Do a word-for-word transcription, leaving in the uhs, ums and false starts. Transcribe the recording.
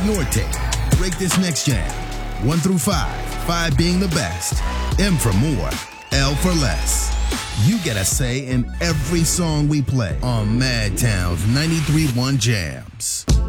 Your take. Rate this next jam. One through five. Five being the best. M for more. L for less. You get a say in every song we play on Madtown's ninety-three point one Jams.